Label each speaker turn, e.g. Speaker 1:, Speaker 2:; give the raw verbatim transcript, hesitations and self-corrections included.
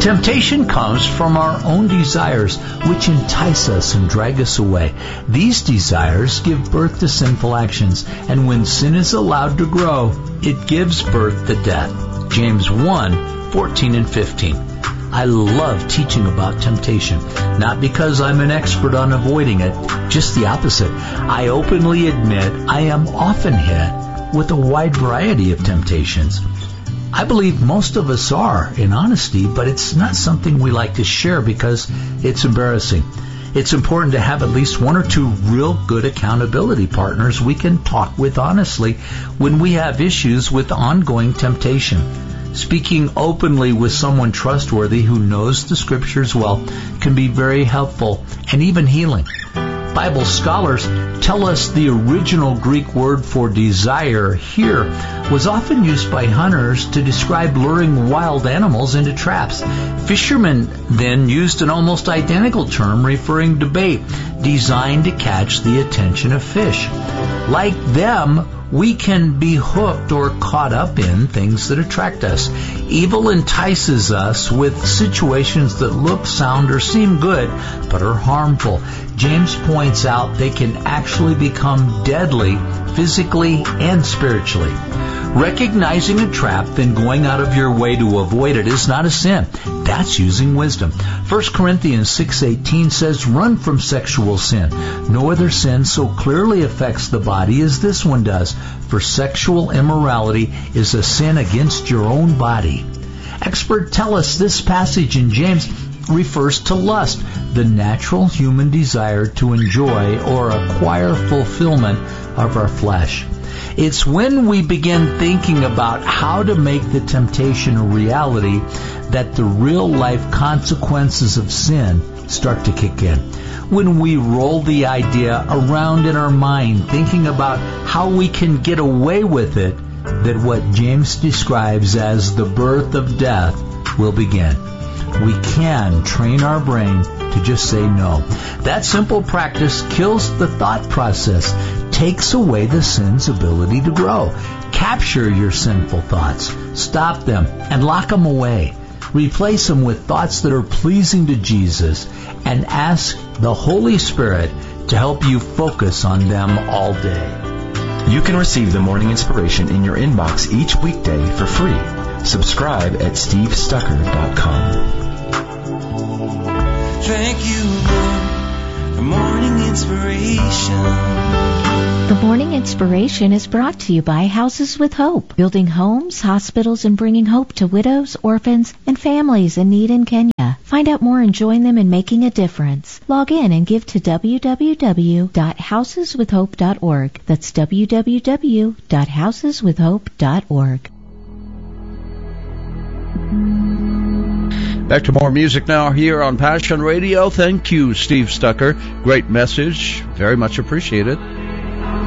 Speaker 1: Temptation comes from our own desires, which entice us and drag us away. These desires give birth to sinful actions, and when sin is allowed to grow, it gives birth to death. James one, fourteen and fifteen. I love teaching about temptation, not because I'm an expert on avoiding it, just the opposite. I openly admit I am often hit with a wide variety of temptations. I believe most of us are, in honesty, but it's not something we like to share because it's embarrassing. It's important to have at least one or two real good accountability partners we can talk with honestly when we have issues with ongoing temptation. Speaking openly with someone trustworthy who knows the Scriptures well can be very helpful and even healing. Bible scholars tell us the original Greek word for desire here was often used by hunters to describe luring wild animals into traps. Fishermen then used an almost identical term referring to bait designed to catch the attention of fish. Like them, we can be hooked or caught up in things that attract us. Evil entices us with situations that look, sound, or seem good, but are harmful. James points out they can actually become deadly physically and spiritually. Recognizing a trap, then going out of your way to avoid it is not a sin. That's using wisdom. First Corinthians six eighteen says, "Run from sexual sin. No other sin so clearly affects the body as this one does, for sexual immorality is a sin against your own body." Experts tell us this passage in James refers to lust, the natural human desire to enjoy or acquire fulfillment of our flesh. It's when we begin thinking about how to make the temptation a reality that the real-life consequences of sin start to kick in. When we roll the idea around in our mind, thinking about how we can get away with it, that what James describes as the birth of death will begin. We can train our brain to just say no. That simple practice kills the thought process, takes away the sin's ability to grow. Capture your sinful thoughts, stop them, and lock them away. Replace them with thoughts that are pleasing to Jesus, and ask the Holy Spirit to help you focus on them all day.
Speaker 2: You can receive the Morning Inspiration in your inbox each weekday for free. Subscribe at steve stucker dot com.
Speaker 3: Thank you, Lord, for Morning Inspiration.
Speaker 4: The Morning Inspiration is brought to you by Houses with Hope, building homes, hospitals, and bringing hope to widows, orphans, and families in need in Kenya. Find out more and join them in making a difference. Log in and give to w w w dot houses with hope dot org. That's w w w dot houses with hope dot org.
Speaker 5: Back to more music now here on Passion Radio. Thank you, Steve Stucker. Great message. Very much appreciated.